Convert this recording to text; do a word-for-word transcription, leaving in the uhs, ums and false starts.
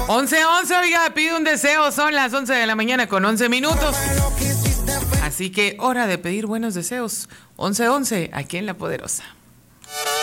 once once, oiga, pide un deseo. Son las once de la mañana con once minutos. Así que hora de pedir buenos deseos. once once, aquí en La Poderosa.